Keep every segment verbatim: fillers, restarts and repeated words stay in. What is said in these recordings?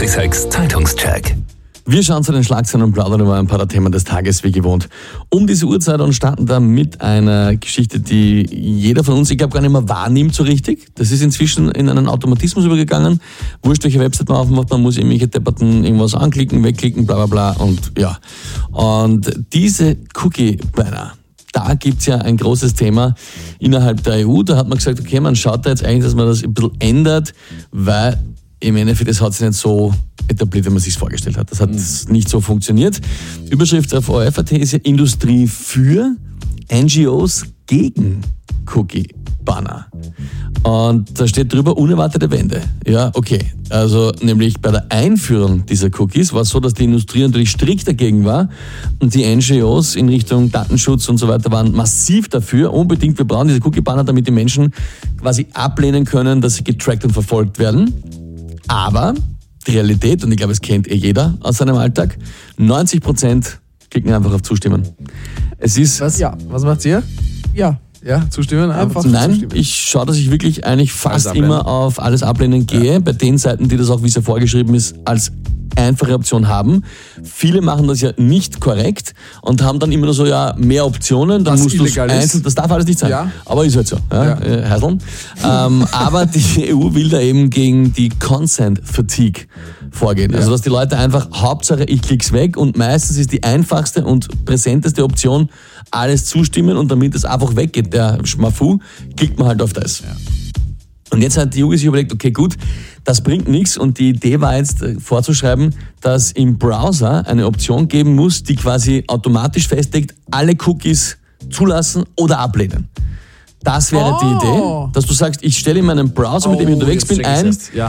vierundzwanzig Zeitungscheck. Wir schauen zu den Schlagzeilen und plaudern über ein paar der Themen des Tages wie gewohnt. Um diese Uhrzeit und starten da mit einer Geschichte, die jeder von uns, ich glaube, gar nicht mehr wahrnimmt so richtig. Das ist inzwischen in einen Automatismus übergegangen. Wurscht, welche Website man aufmacht, man muss irgendwelche Depperten irgendwas anklicken, wegklicken, bla bla bla und ja. Und diese Cookie-Banner, da gibt's ja ein großes Thema innerhalb der E U. Da hat man gesagt, okay, man schaut da jetzt eigentlich, dass man das ein bisschen ändert, weil im Endeffekt, das hat sich nicht so etabliert, wie man sich vorgestellt hat. Das hat mhm. nicht so funktioniert. Überschrift auf O R F Punkt A T ist ja Industrie für, N G Os gegen Cookie-Banner. Und da steht drüber, unerwartete Wende. Ja, okay. Also nämlich bei der Einführung dieser Cookies war es so, dass die Industrie natürlich strikt dagegen war und die N G Os in Richtung Datenschutz und so weiter waren massiv dafür. Unbedingt, wir brauchen diese Cookie-Banner, damit die Menschen quasi ablehnen können, dass sie getrackt und verfolgt werden. Aber die Realität, und ich glaube, es kennt eh jeder aus seinem Alltag, neunzig Prozent klicken einfach auf Zustimmen. Es ist... Was? Ja, was macht ihr? Ja. Ja, zustimmen? Einfach Nein, zustimmen. ich schaue, dass ich wirklich eigentlich fast immer auf alles ablehnen gehe, ja. Bei den Seiten, die das auch, wie es ja vorgeschrieben ist, als einfache Option haben. Viele machen das ja nicht korrekt und haben dann immer nur so, ja, mehr Optionen, dann musst du es einzeln, das darf alles nicht sein. Ja. Aber ist halt so, ja, ja. Äh, Heiseln. ähm, aber die E U will da eben gegen die Consent Fatigue vorgehen. Ja. Also, dass die Leute einfach, Hauptsache, ich klick's weg und meistens ist die einfachste und präsenteste Option, alles zustimmen und damit es einfach weggeht, der Schmafu, klickt man halt auf das. Ja. Und jetzt hat die E U sich überlegt, okay, gut, das bringt nichts und die Idee war jetzt vorzuschreiben, dass im Browser eine Option geben muss, die quasi automatisch festlegt, alle Cookies zulassen oder ablehnen. Das wäre oh. die Idee, dass du sagst, ich stelle in meinem Browser, mit dem ich unterwegs bin, ein, ja.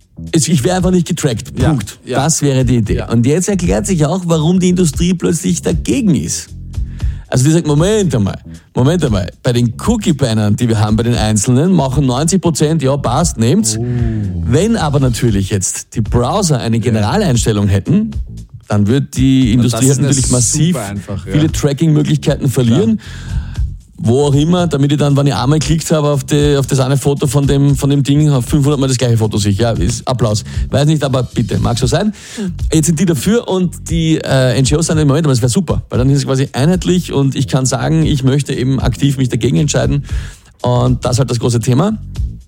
ich wäre einfach nicht getrackt, Punkt. Ja. Ja. Das wäre die Idee. Ja. Und jetzt erklärt sich auch, warum die Industrie plötzlich dagegen ist. Also die sagt, Moment einmal, Moment einmal, bei den Cookie-Bannern, die wir haben, bei den Einzelnen, machen neunzig Prozent, ja passt, nehmt's. Oh. Wenn aber natürlich jetzt die Browser eine Generaleinstellung hätten, dann wird die Industrie halt natürlich massiv einfach, ja. viele Tracking-Möglichkeiten verlieren. Klar. Wo auch immer, damit ich dann, wenn ich einmal geklickt habe auf, die, auf das eine Foto von dem, von dem Ding, auf fünfhundert Mal das gleiche Foto sich. Ja, ist Applaus. Weiß nicht, aber bitte, mag so sein. Jetzt sind die dafür und die äh, N G Os sagen im Moment, aber es wäre super, weil dann ist es quasi einheitlich und ich kann sagen, ich möchte eben aktiv mich dagegen entscheiden und das ist halt das große Thema.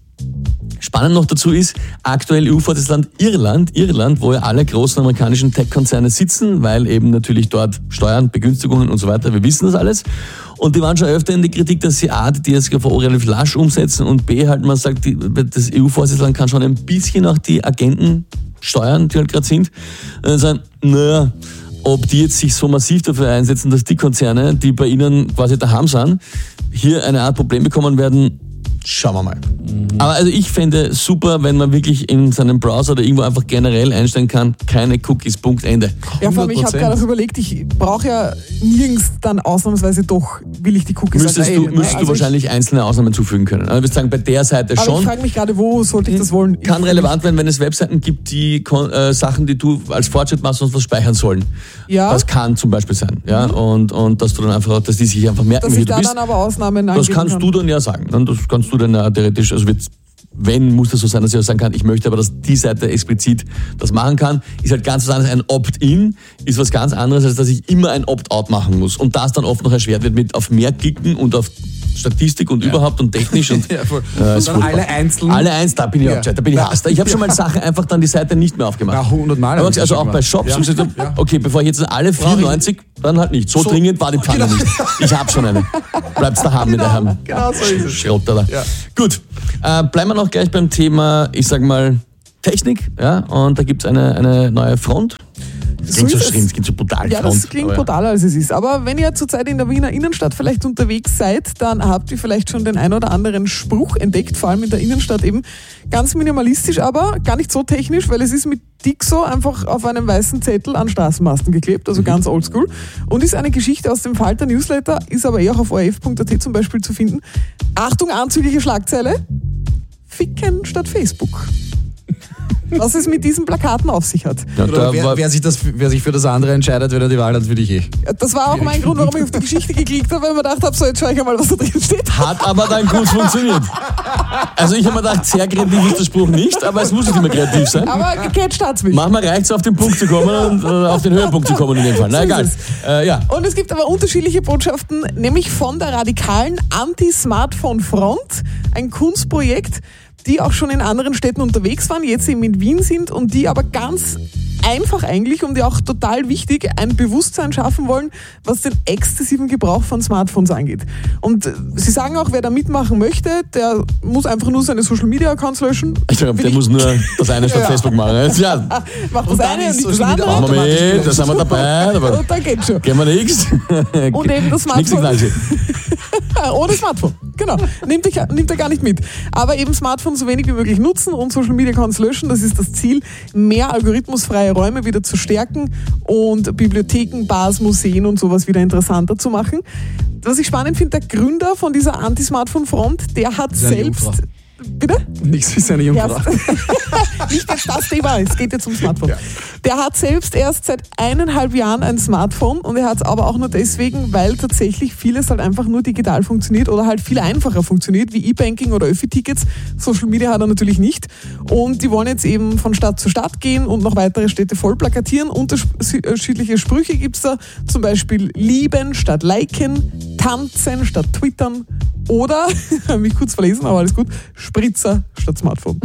Spannend noch dazu ist, aktuell E U-Vorsitzland Irland, Irland, wo ja alle großen amerikanischen Tech-Konzerne sitzen, weil eben natürlich dort Steuern, Begünstigungen und so weiter, wir wissen das alles. Und die waren schon öfter in der Kritik, dass sie A, die D S G V O relativ lasch umsetzen und B, halt man sagt, die, das E U-Vorsitzland kann schon ein bisschen auch die Agenten steuern, die halt gerade sind, und sagen, naja, ob die jetzt sich so massiv dafür einsetzen, dass die Konzerne, die bei ihnen quasi daheim sind, hier eine Art Problem bekommen werden, schauen wir mal. Mhm. Aber also ich fände super, wenn man wirklich in seinem Browser oder irgendwo einfach generell einstellen kann, keine Cookies, Punkt, Ende. Ja, vor allem, ich habe gerade auch überlegt, ich brauche ja nirgends dann ausnahmsweise doch, will ich die Cookies Müsstest du, müsstest also du wahrscheinlich einzelne Ausnahmen zufügen können. Also ich würde sagen, bei der Seite aber schon. Aber ich frage mich gerade, wo sollte ich das wollen? Kann ich relevant werden, wenn es Webseiten gibt, die äh, Sachen, die du als Fortschritt machst, und was speichern sollen. Ja. Das kann zum Beispiel sein. Ja? Mhm. Und, und dass du dann einfach, dass die sich einfach merken, dass wie ich du da bist. Dann aber Ausnahmen das kannst kann. du dann ja sagen. Das kannst du dann ja theoretisch, also wird wenn, muss das so sein, dass ich auch sagen kann, ich möchte aber, dass die Seite explizit das machen kann. Ist halt ganz was anderes. Ein Opt-in ist was ganz anderes, als dass ich immer ein Opt-out machen muss. Und das dann oft noch erschwert wird mit auf mehr klicken und auf Statistik und ja. überhaupt und technisch. Und, ja, äh, und dann alle einzeln. Alle einzeln, da bin ich ja. da bin ich Haster. Ich habe schon mal Sachen einfach dann die Seite nicht mehr aufgemacht. Ja, hundertmal. Also auch bei Shops. Ja. Gesagt, ja. Okay, bevor ich jetzt alle vierundneunzig, dann halt nicht. So, so dringend war die Pfanne genau. nicht. Ich habe schon eine. Bleibst daheim mit daheim. Genau so ist es. Schrott, oder? Ja. Gut, äh, bleiben wir noch gleich beim Thema, ich sag mal, Technik. Ja, und da gibt es eine, eine neue Front. Das klingt so, so schlimm, das klingt so brutal. Ja, das klingt brutaler, als es ist. Aber wenn ihr zurzeit in der Wiener Innenstadt vielleicht unterwegs seid, dann habt ihr vielleicht schon den ein oder anderen Spruch entdeckt, vor allem in der Innenstadt eben. Ganz minimalistisch, aber gar nicht so technisch, weil es ist mit Dixo einfach auf einem weißen Zettel an Straßenmasten geklebt, also mhm. ganz oldschool. Und ist eine Geschichte aus dem Falter Newsletter, ist aber eh auch auf O R F Punkt A T zum Beispiel zu finden. Achtung, anzügliche Schlagzeile. Ficken statt Facebook. was es mit diesen Plakaten auf sich hat. Ja, da wer, wer, sich das, wer sich für das andere entscheidet, wenn er die Wahl hat, würde ich eh. Das war auch mein Grund, warum ich auf die Geschichte geklickt habe, weil ich mir gedacht habe, so jetzt schaue ich mal, was da drin steht. Hat aber dann gut funktioniert. Also ich habe mir gedacht, sehr kreativ ist der Spruch nicht, aber es muss nicht immer kreativ sein. Aber gecatcht hat's mich. Manchmal reicht es, auf den Punkt zu kommen und äh, auf den Höhepunkt zu kommen in dem Fall. Na egal. Äh, ja. Und es gibt aber unterschiedliche Botschaften, nämlich von der radikalen Anti-Smartphone-Front, ein Kunstprojekt, die auch schon in anderen Städten unterwegs waren, jetzt eben in Wien sind und die aber ganz einfach eigentlich und die auch total wichtig ein Bewusstsein schaffen wollen, was den exzessiven Gebrauch von Smartphones angeht. Und sie sagen auch, wer da mitmachen möchte, der muss einfach nur seine Social-Media-Accounts löschen. Ich glaube, der muss nur das eine statt ja. Facebook machen. Ja. Macht das eine und nicht das andere. Machen wir mit, da sind wir dabei. Aber und dann geht's schon. Gehen wir nichts. Und eben das Smartphone. Ohne Smartphone, genau. Nimmt, ich, nimmt er gar nicht mit. Aber eben Smartphone so wenig wie möglich nutzen und Social Media Accounts löschen. Das ist das Ziel, mehr algorithmusfreie Räume wieder zu stärken und Bibliotheken, Bars, Museen und sowas wieder interessanter zu machen. Was ich spannend finde, der Gründer von dieser Anti-Smartphone-Front, der hat selbst... Bitte? Nichts ist eine Jungfrau. Nicht jetzt das Thema, es geht jetzt um Smartphone. Ja. Der hat selbst erst seit eineinhalb Jahren ein Smartphone und er hat es aber auch nur deswegen, weil tatsächlich vieles halt einfach nur digital funktioniert oder halt viel einfacher funktioniert, wie E-Banking oder Öffi-Tickets. Social Media hat er natürlich nicht. Und die wollen jetzt eben von Stadt zu Stadt gehen und noch weitere Städte voll plakatieren. Unterschiedliche Sprüche gibt es da, zum Beispiel lieben statt liken, tanzen statt twittern oder, habe mich kurz verlesen, aber alles gut, Spritzer statt Smartphone.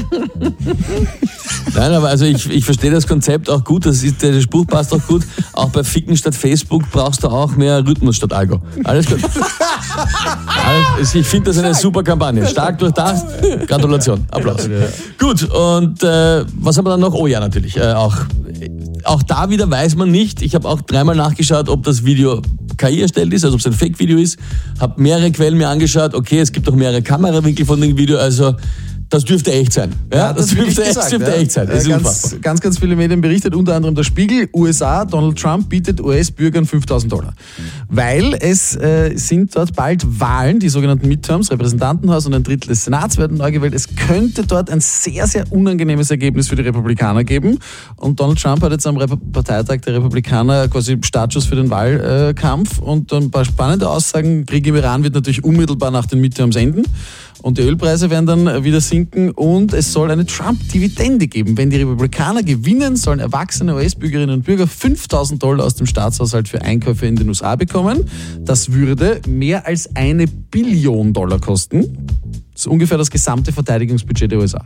Nein, aber also ich, ich verstehe das Konzept auch gut, das ist, der Spruch passt auch gut. Auch bei Ficken statt Facebook brauchst du auch mehr Rhythmus statt Algo. Alles gut. Alles, ich finde das eine super Kampagne. Stark durchdacht. Gratulation. Applaus. Gut, und äh, was haben wir dann noch? Oh ja, natürlich. Äh, auch, auch da wieder weiß man nicht. Ich habe auch dreimal nachgeschaut, ob das Video K I erstellt ist, also ob es ein Fake-Video ist. Habe mehrere Quellen mir angeschaut. Okay, es gibt auch mehrere Kamerawinkel von dem Video, also das dürfte echt sein. Ja, ja das, das dürfte, echt, gesagt, dürfte ja. echt sein. Das äh, ist ganz, ganz, ganz viele Medien berichtet, unter anderem der Spiegel, U S A, Donald Trump bietet U S-Bürgern fünftausend Dollar. Weil es äh, sind dort bald Wahlen, die sogenannten Midterms, Repräsentantenhaus und ein Drittel des Senats werden neu gewählt. Es könnte dort ein sehr, sehr unangenehmes Ergebnis für die Republikaner geben. Und Donald Trump hat jetzt am Rep- Parteitag der Republikaner quasi Startschuss für den Wahlkampf und ein paar spannende Aussagen. Krieg im Iran wird natürlich unmittelbar nach den Midterms enden. Und die Ölpreise werden dann wieder sinken und es soll eine Trump-Dividende geben. Wenn die Republikaner gewinnen, sollen erwachsene U S-Bürgerinnen und Bürger fünftausend Dollar aus dem Staatshaushalt für Einkäufe in den U S A bekommen. Das würde mehr als eine Billion Dollar kosten. Das ist ungefähr das gesamte Verteidigungsbudget der U S A.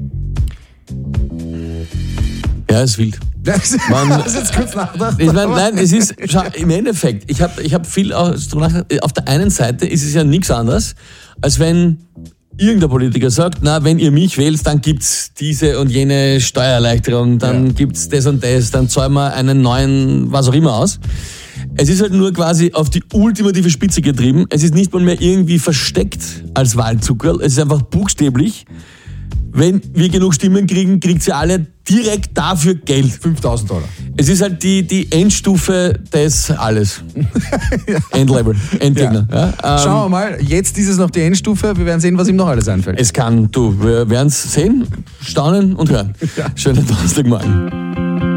Ja, ist wild. Man, das ist jetzt kurz nachgedacht. Ich meine, nein, es ist, schau, im Endeffekt, ich habe ich hab viel auch drüber nachgedacht, auf der einen Seite ist es ja nichts anderes, als wenn irgendein Politiker sagt, na, wenn ihr mich wählt, dann gibt's diese und jene Steuererleichterung, dann ja. gibt's das und das, dann zahlen wir einen neuen, was auch immer aus. Es ist halt nur quasi auf die ultimative Spitze getrieben. Es ist nicht mal mehr irgendwie versteckt als Wahlzuckerl. Es ist einfach buchstäblich. Wenn wir genug Stimmen kriegen, kriegt ihr alle direkt dafür Geld. fünftausend Dollar. Es ist halt die, die Endstufe des alles. ja. Endlevel, Endgegner. Ja. Ja, ähm, Schauen wir mal, jetzt ist es noch die Endstufe. Wir werden sehen, was ihm noch alles einfällt. Es kann, du, wir werden es sehen, staunen und hören. Ja. Schönen Donnerstagmorgen.